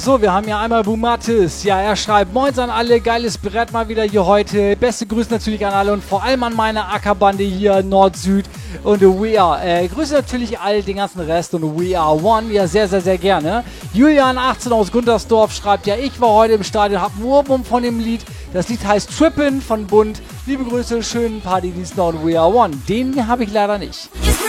So, wir haben ja einmal Bumatis. Ja, er schreibt, Moins an alle, geiles Brett mal wieder hier heute. Beste Grüße natürlich an alle und vor allem an meine Ackerbande hier, Nord-Süd und We Are. Grüße natürlich all den ganzen Rest und We Are One, ja sehr, sehr, sehr gerne. Julian 18 aus Guntersdorf schreibt, ja, ich war heute im Stadion, hab einen Ohrwurm von dem Lied. Das Lied heißt Trippin' von Bund. Liebe Grüße, schönen Partydienst und We Are One. Den habe ich leider nicht.